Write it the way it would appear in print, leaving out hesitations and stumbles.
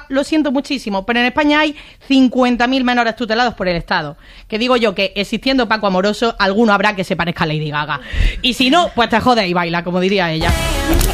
Europa, lo siento muchísimo, pero en España hay 50.000 menores tutelados por el Estado. Que digo yo que existiendo Paco Amoroso, alguno habrá que se parezca a Lady Gaga. Y si no, pues te jodes y baila, como diría ella.